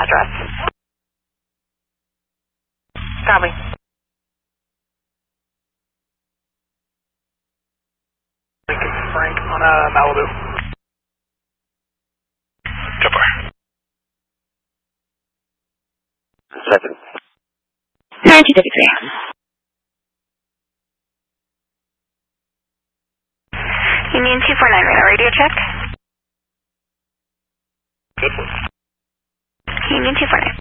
address. Copy. Frank on Malibu. Go far. 7. 233. Union 249, radar radio check. Good one. Union 249.